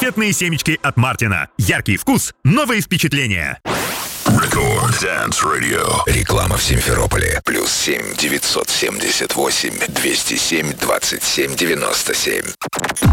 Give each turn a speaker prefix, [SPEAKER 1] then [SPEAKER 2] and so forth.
[SPEAKER 1] Конфетные семечки от Мартина. Яркий вкус, новые впечатления.
[SPEAKER 2] Рекорд Dance Radio. Реклама в Симферополе. +7 978 207 27 97.